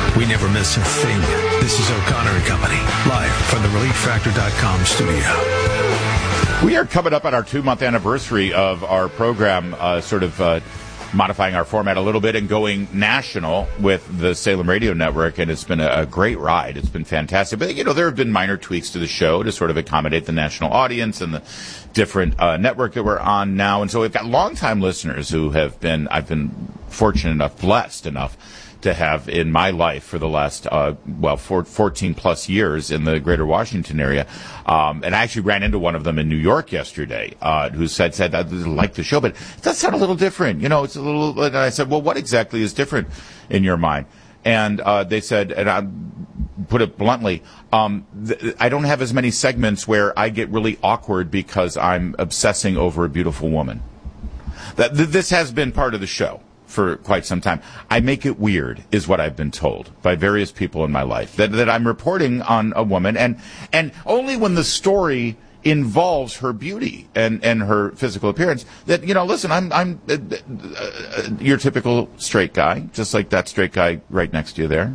We never miss a thing. This is O'Connor and Company, live from the ReliefFactor.com studio. We are coming up on our 2-month anniversary of our program, modifying our format a little bit and going national with the Salem Radio Network, and it's been a great ride. It's been fantastic. But, there have been minor tweaks to the show to sort of accommodate the national audience and the different network that we're on now. And so we've got longtime listeners who I've been fortunate enough, blessed enough to have in my life for the last, 14 plus years in the greater Washington area. And I actually ran into one of them in New York yesterday, who said, I like the show, but it does sound a little different. It's a little, and I said, well, what exactly is different in your mind? And, they said, and I put it bluntly, I don't have as many segments where I get really awkward because I'm obsessing over a beautiful woman. This has been part of the show for quite some time. I make it weird, is what I've been told by various people in my life, that I'm reporting on a woman, and only when the story involves her beauty and her physical appearance that, listen, I'm your typical straight guy, just like that straight guy right next to you there,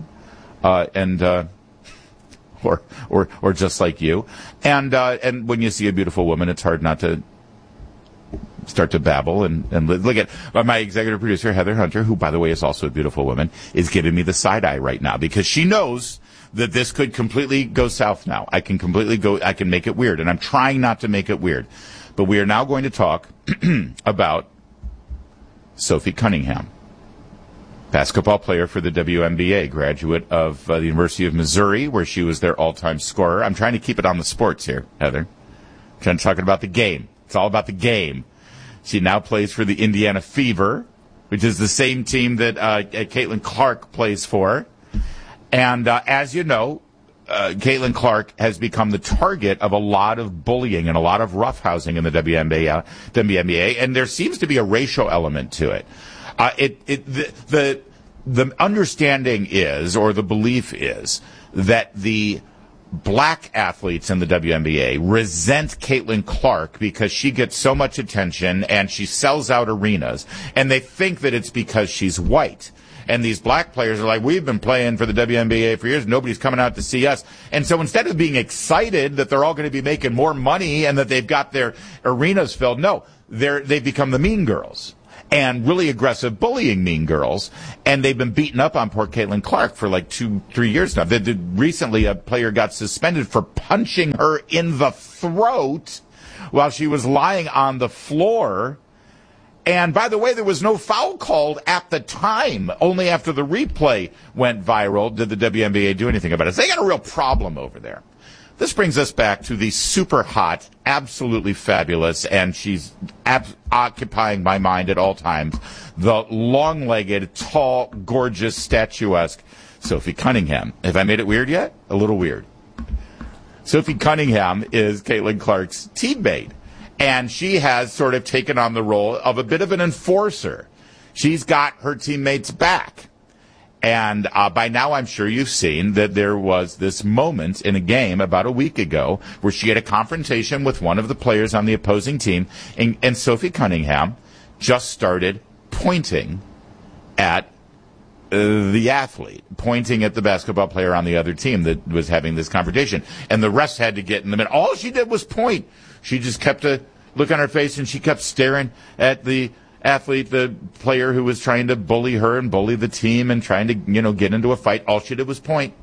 or just like you, and when you see a beautiful woman, it's hard not to start to babble and look at my executive producer, Heather Hunter, who, by the way, is also a beautiful woman, is giving me the side eye right now because she knows that this could completely go south now. I can make it weird, and I'm trying not to make it weird. But we are now going to talk about Sophie Cunningham, basketball player for the WNBA, graduate of the University of Missouri, where she was their all-time scorer. I'm trying to keep it on the sports here, Heather. I'm trying to talk about the game. It's all about the game. She now plays for the Indiana Fever, which is the same team that Caitlin Clark plays for. And as you know, Caitlin Clark has become the target of a lot of bullying and a lot of roughhousing in the WNBA, and there seems to be a racial element to it. The understanding is, or the belief is, that the black athletes in the WNBA resent Caitlin Clark because she gets so much attention and she sells out arenas, and they think that it's because she's white. And these black players are like, we've been playing for the WNBA for years. Nobody's coming out to see us. And so instead of being excited that they're all going to be making more money and that they've got their arenas filled, no, they've become the mean girls. And really aggressive bullying mean girls, and they've been beating up on poor Caitlin Clark for like 2-3 years now. Recently, a player got suspended for punching her in the throat while she was lying on the floor. And by the way, there was no foul called at the time. Only after the replay went viral did the WNBA do anything about it. So they got a real problem over there. This brings us back to the super hot, absolutely fabulous, and she's occupying my mind at all times, the long-legged, tall, gorgeous, statuesque Sophie Cunningham. Have I made it weird yet? A little weird. Sophie Cunningham is Caitlin Clark's teammate, and she has sort of taken on the role of a bit of an enforcer. She's got her teammates' back. And by now, I'm sure you've seen that there was this moment in a game about a week ago where she had a confrontation with one of the players on the opposing team, and Sophie Cunningham just started pointing at the athlete, pointing at the basketball player on the other team that was having this confrontation. And the rest had to get in the middle. All she did was point. She just kept a look on her face, and she kept staring at the athlete, the player who was trying to bully her and bully the team and trying to, get into a fight. All she did was point.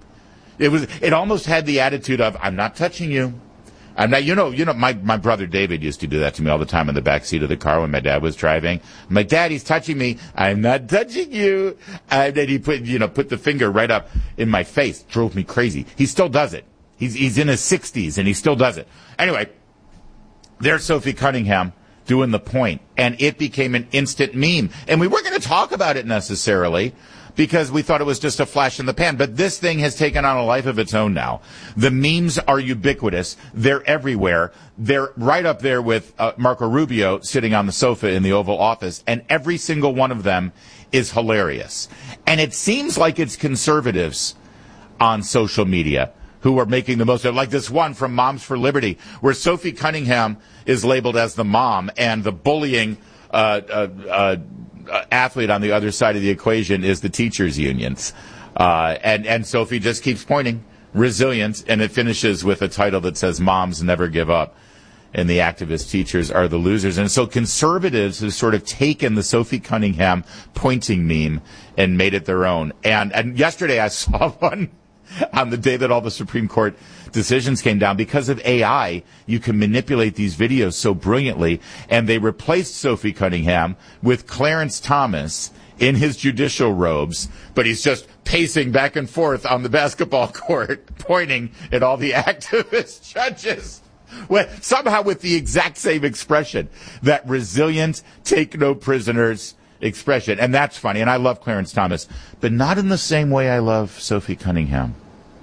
It almost had the attitude of, I'm not touching you. I'm not, my brother David used to do that to me all the time in the back seat of the car when my dad was driving. I'm like, Dad, he's touching me. I'm not touching you. And then he put the finger right up in my face. Drove me crazy. He still does it. He's in his 60s and he still does it. Anyway, there's Sophie Cunningham doing the point, and it became an instant meme. And we weren't going to talk about it necessarily because we thought it was just a flash in the pan. But this thing has taken on a life of its own now. The memes are ubiquitous. They're everywhere. They're right up there with Marco Rubio sitting on the sofa in the Oval Office, and every single one of them is hilarious. And it seems like it's conservatives on social media who are making the most of it. Like this one from Moms for Liberty, where Sophie Cunningham is labeled as the mom, and the bullying athlete on the other side of the equation is the teachers' unions. And Sophie just keeps pointing, resilient, and it finishes with a title that says, Moms Never Give Up, and the activist teachers are the losers. And so conservatives have sort of taken the Sophie Cunningham pointing meme and made it their own. And yesterday I saw one on the day that all the Supreme Court decisions came down. Because of AI, you can manipulate these videos so brilliantly, and they replaced Sophie Cunningham with Clarence Thomas in his judicial robes, but he's just pacing back and forth on the basketball court, pointing at all the activist judges. Well, somehow with the exact same expression, that resilient, take no prisoners expression. And that's funny. And I love Clarence Thomas, but not in the same way I love Sophie Cunningham.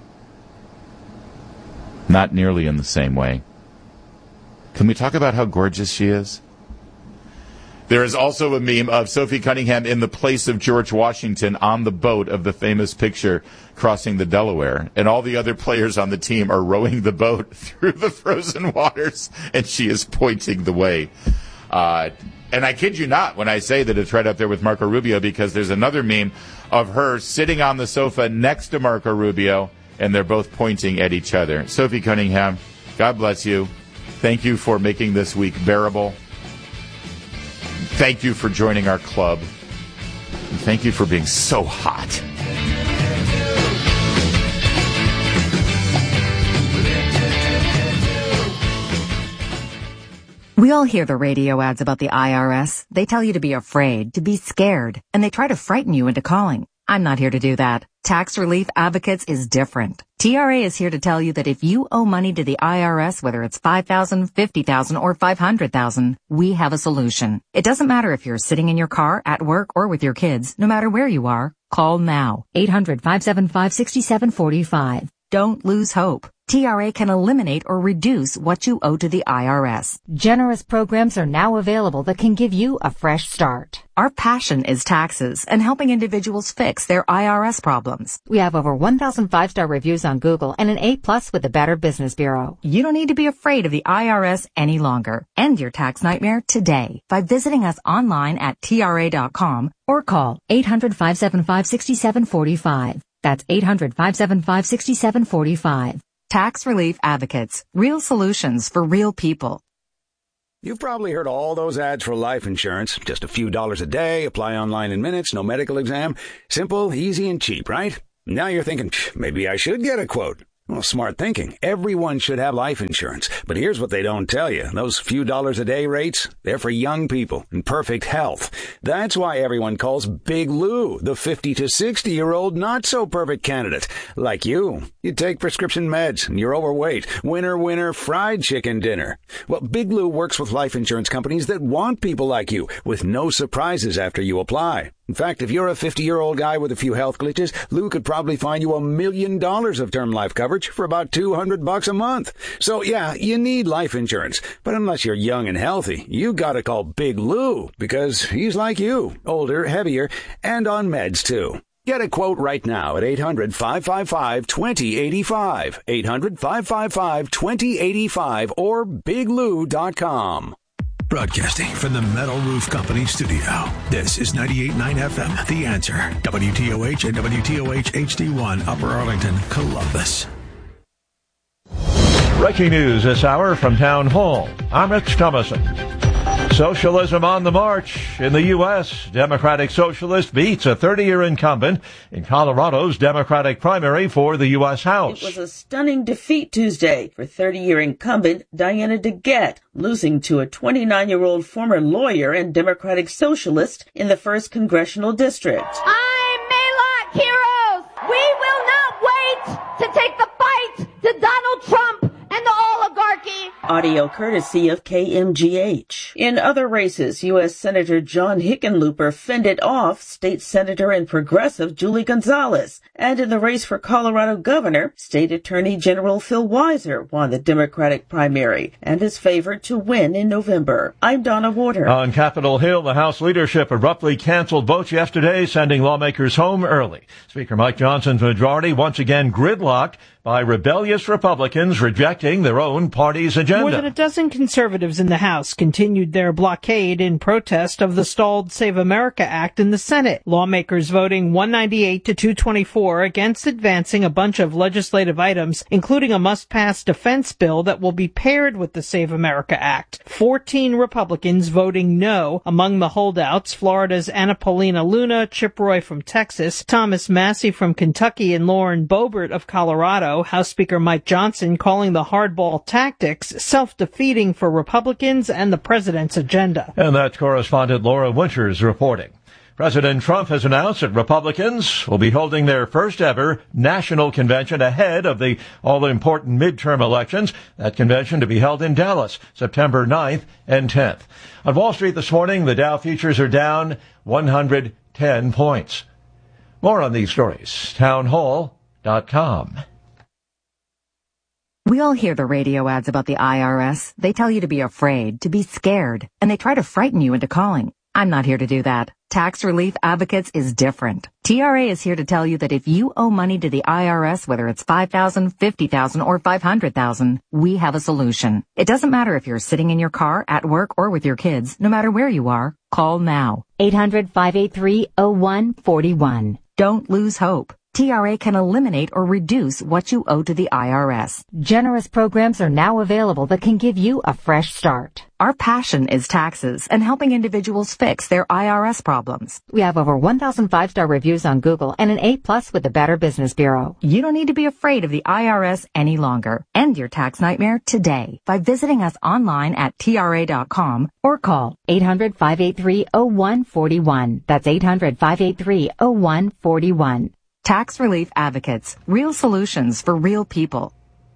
Not nearly in the same way. Can we talk about how gorgeous she is? There is also a meme of Sophie Cunningham in the place of George Washington on the boat of the famous picture crossing the Delaware. And all the other players on the team are rowing the boat through the frozen waters, and she is pointing the way. And I kid you not when I say that it's right up there with Marco Rubio, because there's another meme of her sitting on the sofa next to Marco Rubio, and they're both pointing at each other. Sophie Cunningham, God bless you. Thank you for making this week bearable. Thank you for joining our club. And thank you for being so hot. We all hear the radio ads about the IRS. They tell you to be afraid, to be scared, and they try to frighten you into calling. I'm not here to do that. Tax Relief Advocates is different. TRA is here to tell you that if you owe money to the IRS, whether it's $5,000, $50,000, or $500,000, we have a solution. It doesn't matter if you're sitting in your car, at work, or with your kids. No matter where you are, call now. 800-575-6745. Don't lose hope. TRA can eliminate or reduce what you owe to the IRS. Generous programs are now available that can give you a fresh start. Our passion is taxes and helping individuals fix their IRS problems. We have over 1,000 5-star reviews on Google and an A+ with the Better Business Bureau. You don't need to be afraid of the IRS any longer. End your tax nightmare today by visiting us online at TRA.com or call 800-575-6745. That's 800-575-6745. Tax Relief Advocates. Real solutions for real people. You've probably heard all those ads for life insurance. Just a few dollars a day, apply online in minutes, no medical exam. Simple, easy, and cheap, right? Now you're thinking, maybe I should get a quote. Well, smart thinking. Everyone should have life insurance. But here's what they don't tell you. Those few dollars a day rates, they're for young people in perfect health. That's why everyone calls Big Lou the 50 to 60-year-old not-so-perfect candidate. Like you. You take prescription meds and you're overweight. Winner, fried chicken dinner. Well, Big Lou works with life insurance companies that want people like you with no surprises after you apply. In fact, if you're a 50-year-old guy with a few health glitches, Lou could probably find you $1 million of term life coverage for about $200 a month. So yeah, you need life insurance. But unless you're young and healthy, you gotta call Big Lou, because he's like you, older, heavier, and on meds too. Get a quote right now at 800-555-2085, 800-555-2085, or biglou.com. Broadcasting from the Metal Roof Company studio. This is 98.9 FM, The Answer. WTOH and WTOH HD1, Upper Arlington, Columbus. Breaking news this hour from Town Hall. I'm Rich Thomason. Socialism on the march in the U.S. Democratic Socialist beats a 30-year incumbent in Colorado's Democratic primary for the U.S. House. It was a stunning defeat Tuesday for 30-year incumbent Diana DeGette, losing to a 29-year-old former lawyer and Democratic Socialist in the 1st Congressional District. I'm Maylock Heroes! We will not wait to take the fight to Donald Trump and the oligarchy. Audio courtesy of KMGH. In other races, U.S. Senator John Hickenlooper fended off State Senator and Progressive Julie Gonzalez. And in the race for Colorado governor, State Attorney General Phil Weiser won the Democratic primary and is favored to win in November. I'm Donna Warder. On Capitol Hill, the House leadership abruptly canceled votes yesterday, sending lawmakers home early. Speaker Mike Johnson's majority once again gridlocked by rebellious Republicans rejecting their own party's agenda. agenda. More than a dozen conservatives in the House continued their blockade in protest of the stalled Save America Act in the Senate. Lawmakers voting 198 to 224 against advancing a bunch of legislative items, including a must-pass defense bill that will be paired with the Save America Act. 14 Republicans voting no. Among the holdouts, Florida's Anna Paulina Luna, Chip Roy from Texas, Thomas Massie from Kentucky, and Lauren Boebert of Colorado. House Speaker Mike Johnson calling the hardball tactics self-defeating for Republicans and the president's agenda. And that's correspondent Laura Winters reporting. President Trump has announced that Republicans will be holding their first ever national convention ahead of the all-important midterm elections. That convention to be held in Dallas, September 9th and 10th. On Wall Street this morning, the Dow futures are down 110 points. More on these stories, townhall.com. We all hear the radio ads about the IRS. They tell you to be afraid, to be scared, and they try to frighten you into calling. I'm not here to do that. Tax Relief Advocates is different. TRA is here to tell you that if you owe money to the IRS, whether it's $5,000, $50,000, or $500,000, we have a solution. It doesn't matter if you're sitting in your car, at work, or with your kids. No matter where you are, call now. 800-583-0141. Don't lose hope. TRA can eliminate or reduce what you owe to the IRS. Generous programs are now available that can give you a fresh start. Our passion is taxes and helping individuals fix their IRS problems. We have over 1,000 5-star reviews on Google and an A+ with the Better Business Bureau. You don't need to be afraid of the IRS any longer. End your tax nightmare today by visiting us online at TRA.com or call 800-583-0141. That's 800-583-0141. Tax Relief Advocates. Real solutions for real people.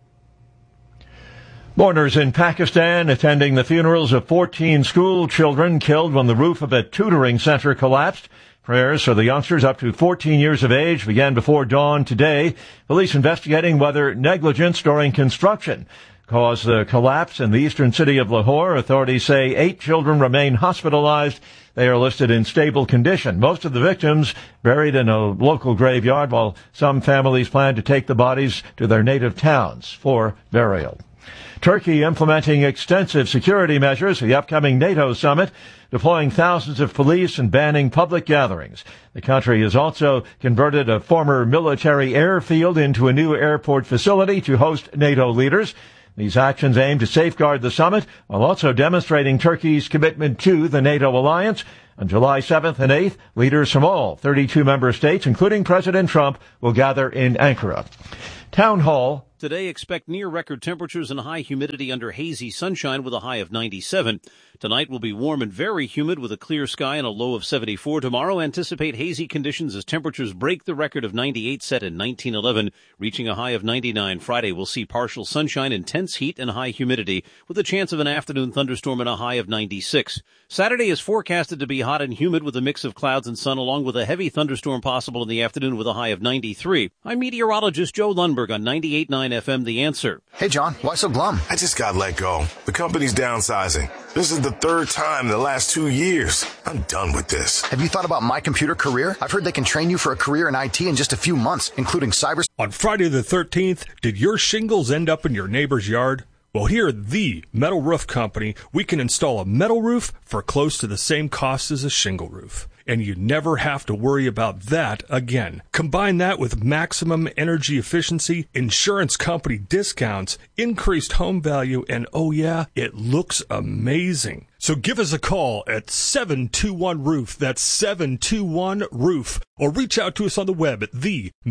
Mourners in Pakistan attending the funerals of 14 school children killed when the roof of a tutoring center collapsed. Prayers for the youngsters up to 14 years of age began before dawn today. Police investigating whether negligence during construction caused the collapse in the eastern city of Lahore. Authorities say 8 children remain hospitalized. They are listed in stable condition. Most of the victims buried in a local graveyard, while some families plan to take the bodies to their native towns for burial. Turkey implementing extensive security measures for the upcoming NATO summit, deploying thousands of police and banning public gatherings. The country has also converted a former military airfield into a new airport facility to host NATO leaders. These actions aim to safeguard the summit while also demonstrating Turkey's commitment to the NATO alliance. On July 7th and 8th, leaders from all 32 member states, including President Trump, will gather in Ankara. Town Hall. Today, expect near-record temperatures and high humidity under hazy sunshine with a high of 97. Tonight will be warm and very humid with a clear sky and a low of 74. Tomorrow, anticipate hazy conditions as temperatures break the record of 98 set in 1911, reaching a high of 99. Friday will see partial sunshine, intense heat, and high humidity with a chance of an afternoon thunderstorm and a high of 96. Saturday is forecasted to be hot and humid with a mix of clouds and sun, along with a heavy thunderstorm possible in the afternoon with a high of 93. I'm meteorologist Joe Lundberg on 98.9 FM, The Answer. Hey, John, why so glum? I just got let go. The company's downsizing. This is the third time in the last 2 years. I'm done with this. Have you thought about My Computer Career? I've heard they can train you for a career in IT in just a few months, including cyber. On Friday the 13th, did your shingles end up in your neighbor's yard? Well, here at the Metal Roof Company, we can install a metal roof for close to the same cost as a shingle roof. And you never have to worry about that again. Combine that with maximum energy efficiency, insurance company discounts, increased home value, and oh yeah, it looks amazing. So give us a call at 721-ROOF. That's 721-ROOF. Or reach out to us on the web at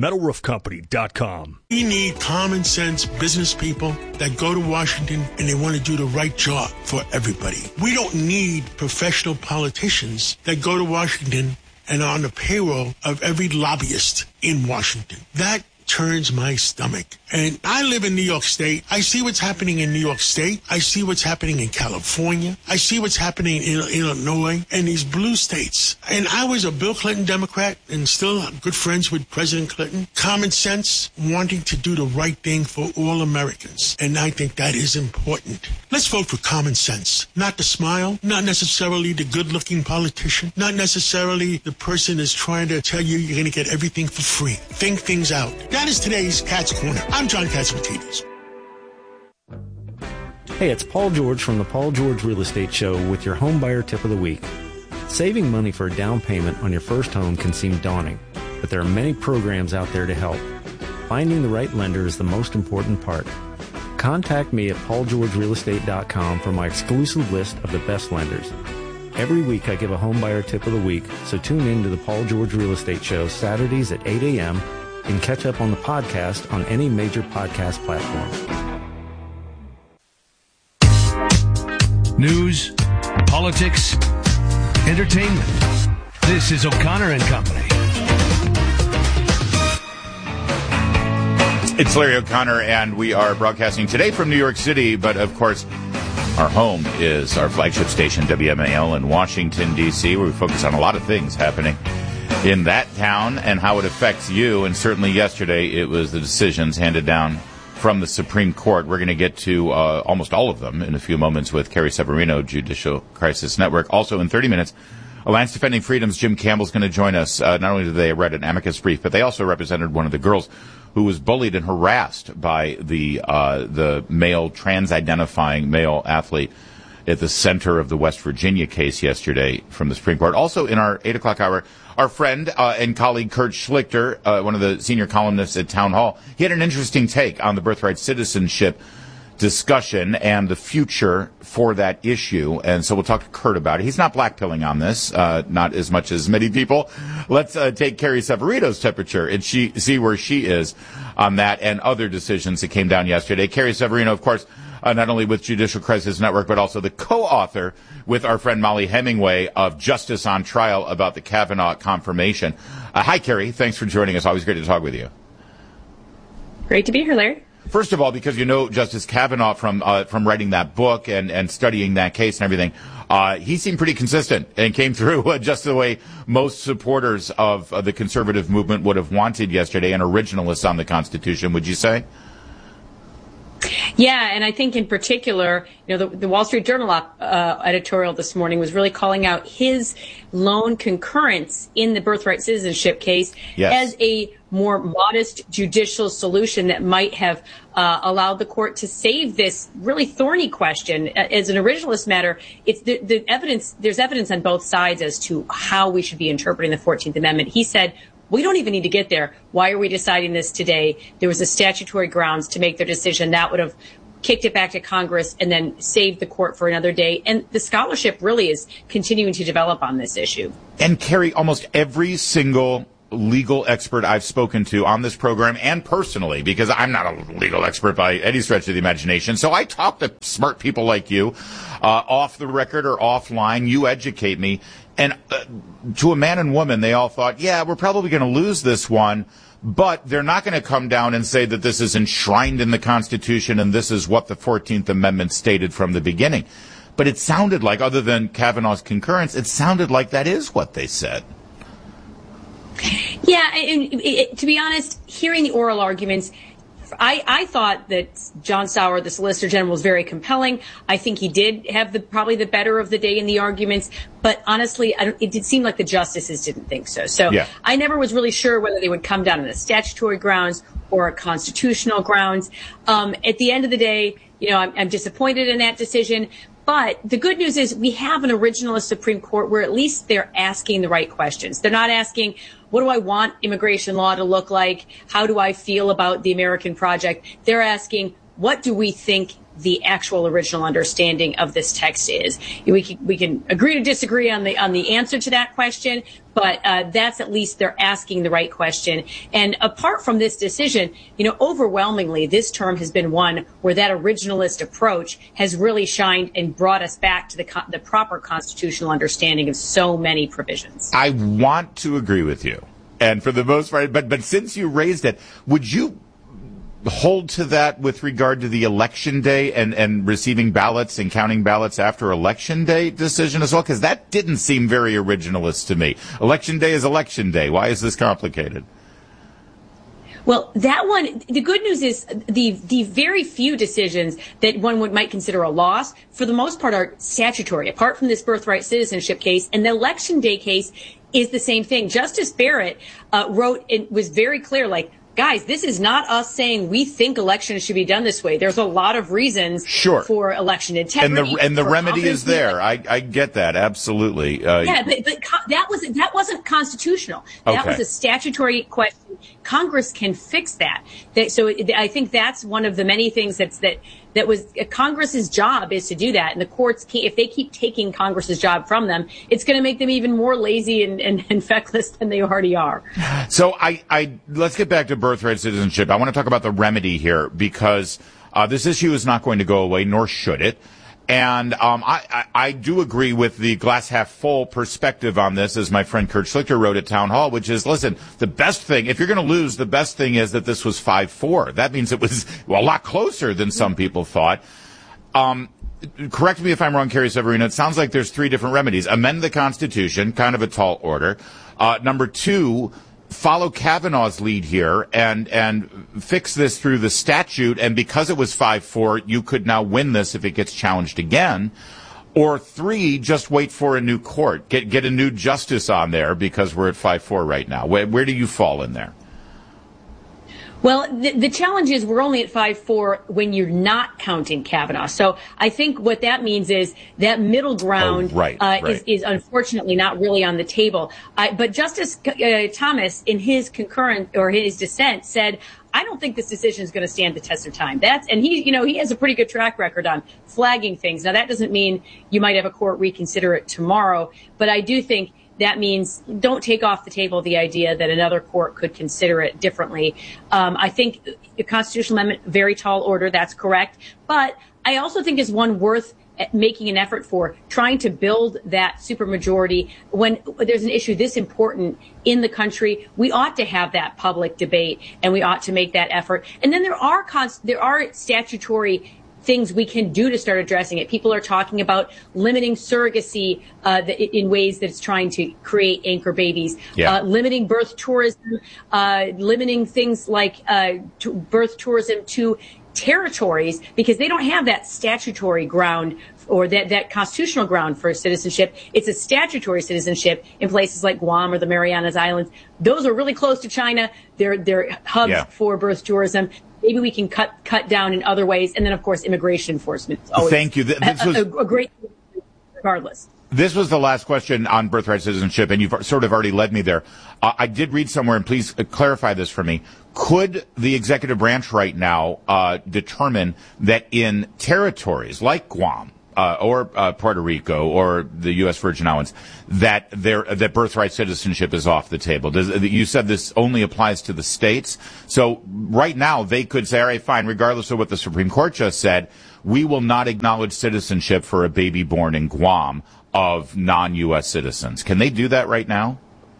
themetalroofcompany.com. We need common sense business people that go to Washington and they want to do the right job for everybody. We don't need professional politicians that go to Washington and are on the payroll of every lobbyist in Washington. That turns my stomach. And I live in New York State. I see what's happening in New York State. I see what's happening in California. I see what's happening in Illinois and these blue states. And I was a Bill Clinton Democrat and still good friends with President Clinton. Common sense, wanting to do the right thing for all Americans. And I think that is important. Let's vote for common sense. Not the smile, not necessarily the good-looking politician, not necessarily the person that's trying to tell you you're going to get everything for free. Think things out. That is today's Cat's Corner. I'm John Catsimatidis. Hey, it's Paul George from the Paul George Real Estate Show with your home buyer tip of the week. Saving money for a down payment on your first home can seem daunting, but there are many programs out there to help. Finding the right lender is the most important part. Contact me at paulgeorgerealestate.com for my exclusive list of the best lenders. Every week I give a home buyer tip of the week, so tune in to the Paul George Real Estate Show Saturdays at 8 a.m. and catch up on the podcast on any major podcast platform. News, politics, entertainment. This is O'Connor and Company. It's Larry O'Connor, and we are broadcasting today from New York City, but of course, our home is our flagship station, WMAL, in Washington, D.C., where we focus on a lot of things happening in that town and how it affects you. And certainly yesterday, it was the decisions handed down from the Supreme Court. We're going to get to almost all of them in a few moments with Carrie Severino, Judicial Crisis Network. Also in 30 minutes, Alliance Defending Freedom's Jim Campbell's going to join us. Not only did they read an amicus brief, but they also represented one of the girls who was bullied and harassed by the male, trans-identifying male athlete at the center of the West Virginia case yesterday from the Supreme Court. Also in our 8 o'clock hour, our friend and colleague Kurt Schlichter, one of the senior columnists at Town Hall, he had an interesting take on the birthright citizenship discussion and the future for that issue. And so we'll talk to Kurt about it. He's not blackpilling on this, not as much as many people. Let's take Carrie Severino's temperature and see where she is on that and other decisions that came down yesterday. Carrie Severino, of course, not only with Judicial Crisis Network, but also the co-author with our friend Molly Hemingway of Justice on Trial about the Kavanaugh confirmation. Hi, Carrie. Thanks for joining us. Always great to talk with you. Great to be here, Larry. First of all, because you know Justice Kavanaugh from writing that book and studying that case and everything, he seemed pretty consistent and came through just the way most supporters of the conservative movement would have wanted yesterday, and originalists on the Constitution, would you say? Yeah, and I think in particular, you know, the Wall Street Journal editorial this morning was really calling out his lone concurrence in the birthright citizenship case as a more modest judicial solution that might have allowed the court to save this really thorny question. As an originalist matter, it's the evidence. There's evidence on both sides as to how we should be interpreting the 14th Amendment. He said, we don't even need to get there. Why are we deciding this today? There was a statutory grounds to make their decision. That would have kicked it back to Congress and then saved the court for another day. And the scholarship really is continuing to develop on this issue. And Carrie, almost every single legal expert I've spoken to on this program, and personally, because I'm not a legal expert by any stretch of the imagination, so I talk to smart people like you, off the record or offline. You educate me. And to a man and woman, they all thought, yeah, we're probably going to lose this one, but they're not going to come down and say that this is enshrined in the Constitution and this is what the 14th Amendment stated from the beginning. But it sounded like, other than Kavanaugh's concurrence, it sounded like that is what they said. Yeah, and to be honest, hearing the oral arguments, I thought that John Sauer, the Solicitor General, was very compelling. I think he did have probably the better of the day in the arguments. But honestly, it did seem like the justices didn't think so. So yeah. I never was really sure whether they would come down on a statutory grounds or a constitutional grounds. At the end of the day, you know, I'm disappointed in that decision. But the good news is we have an originalist Supreme Court where at least they're asking the right questions. They're not asking, what do I want immigration law to look like? How do I feel about the American project? They're asking, what do we think the actual original understanding of this text is? We can agree to disagree on the answer to that question, but that's at least they're asking the right question. And apart from this decision, you know, overwhelmingly, this term has been one where that originalist approach has really shined and brought us back to the proper constitutional understanding of so many provisions. I want to agree with you, and for the most part, but since you raised it, would you hold to that with regard to the election day and receiving ballots and counting ballots after election day decision as well? Because that didn't seem very originalist to me. Election day is election day. Why is this complicated? Well, that one, the good news is the very few decisions that one might consider a loss, for the most part, are statutory, apart from this birthright citizenship case. And the election day case is the same thing. Justice Barrett wrote, it was very clear, like, guys, this is not us saying we think elections should be done this way. There's a lot of reasons for election integrity. And the remedy is there. I get that. Absolutely. But that wasn't constitutional. That was a statutory question. Congress can fix that. So I think that's one of the many things that was Congress's job is to do that. And the courts, if they keep taking Congress's job from them, it's going to make them even more lazy and feckless than they already are. So let's get back to birthright citizenship. I want to talk about the remedy here because this issue is not going to go away, nor should it. And I do agree with the glass half full perspective on this, as my friend Kurt Schlichter wrote at Town Hall, which is, listen, the best thing, if you're going to lose, the best thing is that this was 5-4. That means it was a lot closer than some people thought. Correct me if I'm wrong, Carrie Severino. It sounds like there's 3 different remedies. Amend the Constitution, kind of a tall order. Number 2, follow Kavanaugh's lead here and fix this through the statute. And because it was 5-4, you could now win this if it gets challenged again. Or 3, just wait for a new court. Get a new justice on there because we're at 5-4 right now. Where do you fall in there? Well, the challenge is we're only at 5-4 when you're not counting Kavanaugh. So I think what that means is that middle ground is unfortunately not really on the table. But Justice Thomas, in his his dissent, said, I don't think this decision is going to stand the test of time. And he has a pretty good track record on flagging things. Now, that doesn't mean you might have a court reconsider it tomorrow, but I do think that means don't take off the table the idea that another court could consider it differently. I think the constitutional amendment, very tall order, that's correct. But I also think is one worth making an effort for, trying to build that supermajority when there's an issue this important in the country. We ought to have that public debate, and we ought to make that effort. And then there are statutory things we can do to start addressing it. People are talking about limiting surrogacy in ways that it's trying to create anchor babies, limiting birth tourism, limiting things like birth tourism to territories because they don't have that statutory ground or that constitutional ground for citizenship. It's a statutory citizenship in places like Guam or the Marianas Islands. Those are really close to China. They're hubs for birth tourism. Maybe we can cut down in other ways. And then, of course, immigration enforcement. Thank you. This was a great, regardless. This was the last question on birthright citizenship, and you've sort of already led me there. I did read somewhere, and please clarify this for me. Could the executive branch right now determine that in territories like Guam or Puerto Rico or the U.S. Virgin Islands that birthright citizenship is off the table? You said this only applies to the states. So right now they could say, all right, fine, regardless of what the Supreme Court just said, we will not acknowledge citizenship for a baby born in Guam of non-U.S. citizens. Can they do that right now?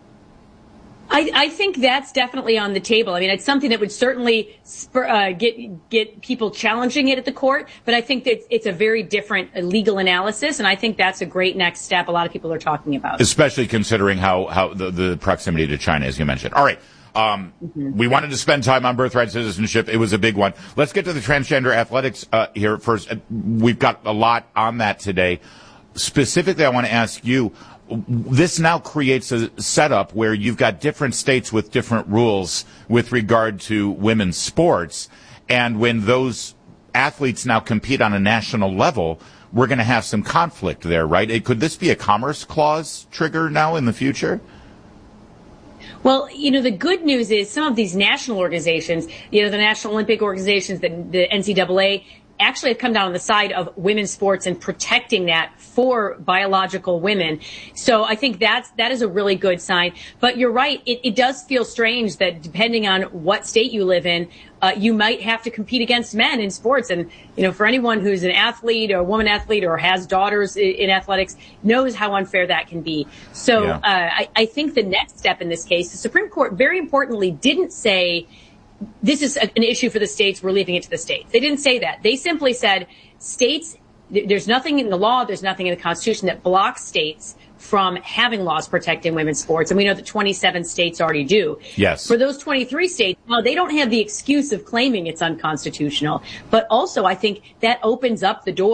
I think that's definitely on the table. I mean, it's something that would certainly get people challenging it at the court, but I think that it's a very different legal analysis, and I think that's a great next step a lot of people are talking about. Especially considering how the proximity to China, as you mentioned. All right. We wanted to spend time on birthright citizenship. It was a big one. Let's get to the transgender athletics here first. We've got a lot on that today. Specifically, I want to ask you, this now creates a setup where you've got different states with different rules with regard to women's sports. And when those athletes now compete on a national level, we're going to have some conflict there, right? Could this be a Commerce Clause trigger now in the future? Well, the good news is some of these national organizations, the National Olympic organizations, the NCAA, actually have come down on the side of women's sports and protecting that for biological women. So I think that is a really good sign. But you're right. It does feel strange that depending on what state you live in, you might have to compete against men in sports. And, for anyone who's an athlete or a woman athlete or has daughters in athletics knows how unfair that can be. So I think the next step in this case, the Supreme Court very importantly didn't say, this is an issue for the states, we're leaving it to the states. They didn't say that. They simply said states, there's nothing in the law, there's nothing in the Constitution that blocks states from having laws protecting women's sports. And we know that 27 states already do. Yes. For those 23 states, well, they don't have the excuse of claiming it's unconstitutional. But also, I think that opens up the door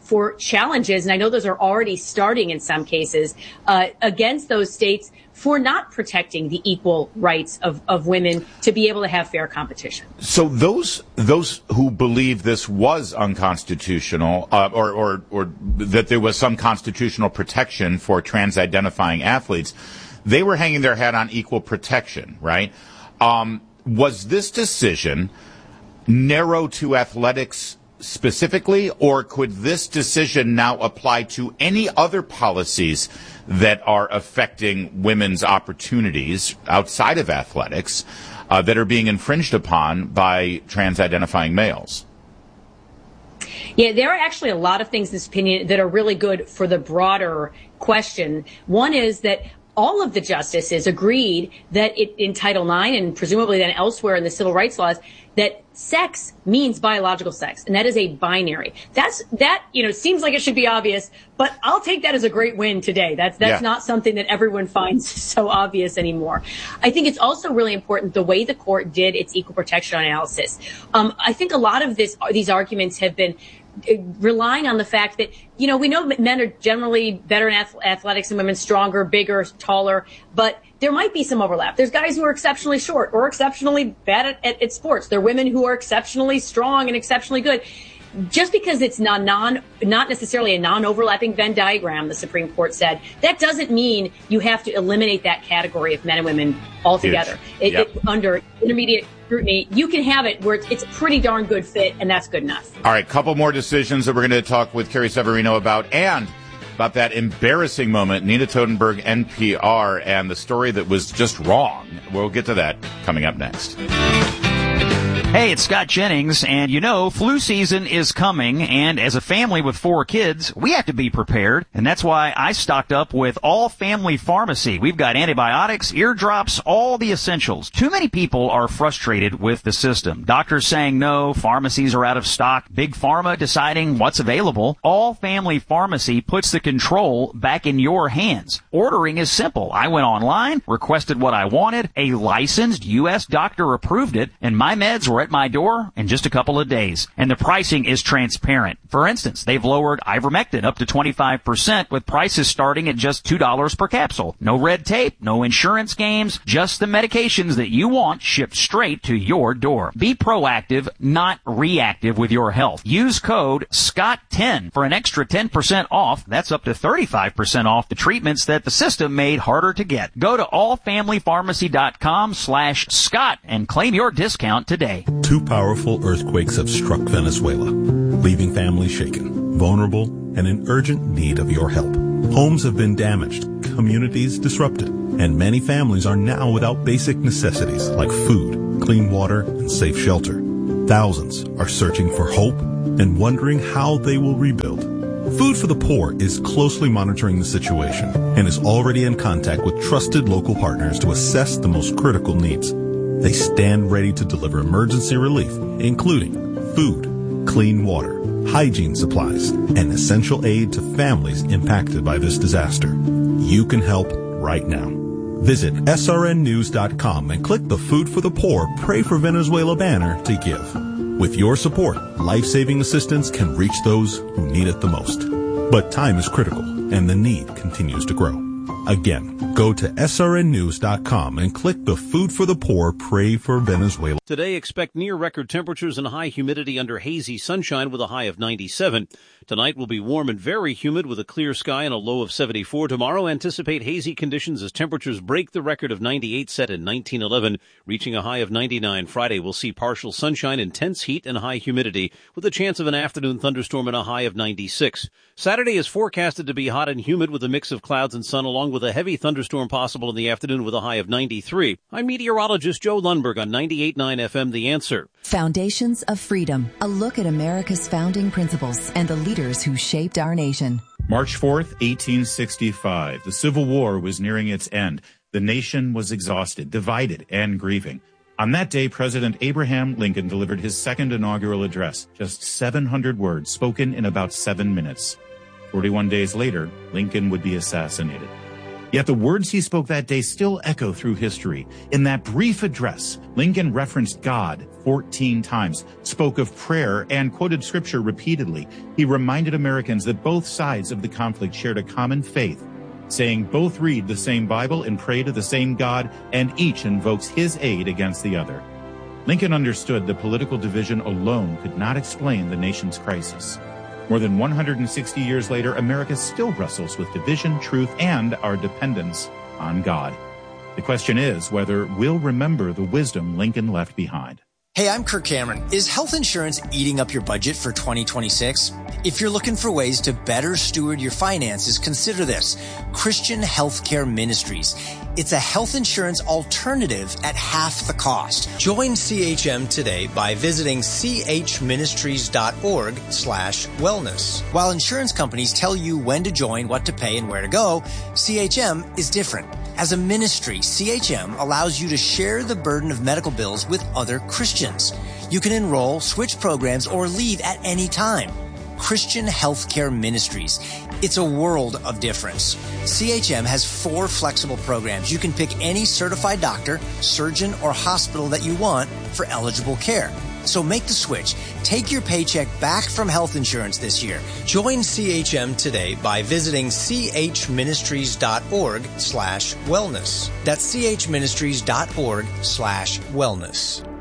for challenges, and I know those are already starting in some cases, against those states for not protecting the equal rights of women to be able to have fair competition. So those who believe this was unconstitutional, or that there was some constitutional protection for trans-identifying athletes, they were hanging their hat on equal protection, right? Was this decision narrow to athletics specifically, or could this decision now apply to any other policies that are affecting women's opportunities outside of athletics that are being infringed upon by trans-identifying males? Yeah, there are actually a lot of things in this opinion that are really good for the broader question. One is that all of the justices agreed that in Title IX and presumably then elsewhere in the civil rights laws, that sex means biological sex, and that is a binary. That seems like it should be obvious, but I'll take that as a great win today. That's not something that everyone finds so obvious anymore. I think it's also really important the way the court did its equal protection analysis. I think a lot of these arguments have been relying on the fact that, we know men are generally better in athletics and women stronger, bigger, taller, but there might be some overlap. There's guys who are exceptionally short or exceptionally bad at sports. There are women who are exceptionally strong and exceptionally good. Just because it's not necessarily a non-overlapping Venn diagram, the Supreme Court said, that doesn't mean you have to eliminate that category of men and women altogether. Under intermediate scrutiny, you can have it where it's a pretty darn good fit, and that's good enough. All right, couple more decisions that we're going to talk with Carrie Severino about, and about that embarrassing moment, Nina Totenberg, NPR, and the story that was just wrong. We'll get to that coming up next. Hey, it's Scott Jennings, and flu season is coming, and as a family with 4 kids, we have to be prepared, and that's why I stocked up with All Family Pharmacy. We've got antibiotics, ear drops, all the essentials. Too many people are frustrated with the system. Doctors saying no, pharmacies are out of stock, Big Pharma deciding what's available. All Family Pharmacy puts the control back in your hands. Ordering is simple. I went online, requested what I wanted, a licensed U.S. doctor approved it, and my meds were at my door in just a couple of days. And the pricing is transparent. For instance, they've lowered ivermectin up to 25% with prices starting at just $2 per capsule. No red tape, no insurance games, just the medications that you want shipped straight to your door. Be proactive, not reactive with your health. Use code SCOTT10 for an extra 10% off. That's up to 35% off the treatments that the system made harder to get. Go to allfamilypharmacy.com/Scott and claim your discount today. 2 powerful earthquakes have struck Venezuela, leaving families shaken, vulnerable, and in urgent need of your help. Homes have been damaged, communities disrupted, and many families are now without basic necessities like food, clean water, and safe shelter. Thousands are searching for hope and wondering how they will rebuild. Food for the Poor is closely monitoring the situation and is already in contact with trusted local partners to assess the most critical needs. They stand ready to deliver emergency relief, including food, clean water, hygiene supplies, and essential aid to families impacted by this disaster. You can help right now. Visit srnnews.com and click the Food for the Poor Pray for Venezuela banner to give. With your support, life-saving assistance can reach those who need it the most. But time is critical, and the need continues to grow. Again, go to srnnews.com and click the Food for the Poor Pray for Venezuela. Today, expect near-record temperatures and high humidity under hazy sunshine with a high of 97. Tonight will be warm and very humid with a clear sky and a low of 74. Tomorrow, anticipate hazy conditions as temperatures break the record of 98 set in 1911, reaching a high of 99. Friday, we'll see partial sunshine, intense heat, and high humidity with a chance of an afternoon thunderstorm and a high of 96. Saturday is forecasted to be hot and humid with a mix of clouds and sun, along with a heavy thunderstorm possible in the afternoon with a high of 93. I'm meteorologist Joe Lundberg on 98.9 FM The Answer. Foundations of Freedom, a look at America's founding principles and the leaders who shaped our nation. March 4th, 1865. The Civil War was nearing its end. The nation was exhausted, divided, and grieving. On that day, President Abraham Lincoln delivered his second inaugural address, just 700 words spoken in about 7 minutes. 41 days later, Lincoln would be assassinated. Yet the words he spoke that day still echo through history. In that brief address, Lincoln referenced God 14 times, spoke of prayer, and quoted scripture repeatedly. He reminded Americans that both sides of the conflict shared a common faith, saying both read the same Bible and pray to the same God, and each invokes his aid against the other. Lincoln understood that political division alone could not explain the nation's crisis. More than 160 years later, America still wrestles with division, truth, and our dependence on God. The question is whether we'll remember the wisdom Lincoln left behind. Hey, I'm Kirk Cameron. Is health insurance eating up your budget for 2026? If you're looking for ways to better steward your finances, consider this: Christian Healthcare Ministries. It's a health insurance alternative at half the cost. Join CHM today by visiting chministries.org/wellness. While insurance companies tell you when to join, what to pay, and where to go, CHM is different. As a ministry, CHM allows you to share the burden of medical bills with other Christians. You can enroll, switch programs, or leave at any time. Christian Healthcare Ministries. It's a world of difference. CHM has 4 flexible programs. You can pick any certified doctor, surgeon, or hospital that you want for eligible care. So make the switch. Take your paycheck back from health insurance this year. Join CHM today by visiting chministries.org/wellness. That's chministries.org/wellness.